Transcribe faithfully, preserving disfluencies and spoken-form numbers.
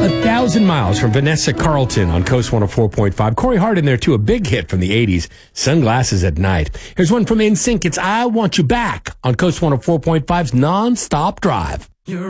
A Thousand Miles from Vanessa Carlton on Coast one oh four point five. Corey Hart in there, too, a big hit from the eighties, Sunglasses at Night. Here's one from N Sync. It's I Want You Back on Coast one oh four point five's Non-Stop Drive.